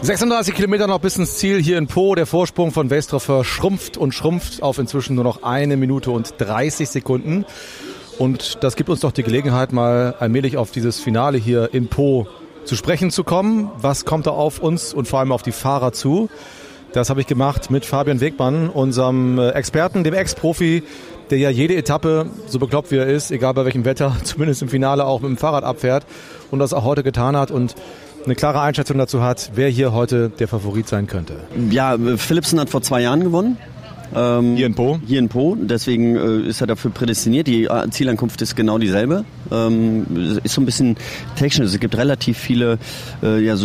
36 Kilometer noch bis ins Ziel hier in Po. Der Vorsprung von Westroffer schrumpft und schrumpft auf inzwischen nur noch 1 Minute und 30 Sekunden. Und das gibt uns doch die Gelegenheit, mal allmählich auf dieses Finale hier in Po zu sprechen zu kommen. Was kommt da auf uns und vor allem auf die Fahrer zu? Das habe ich gemacht mit Fabian Wegmann, unserem Experten, dem Ex-Profi, der ja jede Etappe, so bekloppt wie er ist, egal bei welchem Wetter, zumindest im Finale auch mit dem Fahrrad abfährt und das auch heute getan hat und eine klare Einschätzung dazu hat, wer hier heute der Favorit sein könnte. Ja, Philipsen hat vor 2 Jahren gewonnen. Hier in Po? Hier in Po, deswegen ist er dafür prädestiniert. Die Zielankunft ist genau dieselbe. Ist so ein bisschen technisch. Es gibt relativ viele so